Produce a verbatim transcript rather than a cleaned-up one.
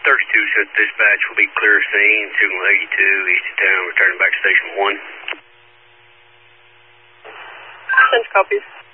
thirty-two said dispatch will be clear of scene, signal eighty-two, east of town, returning back to station one. Send copies.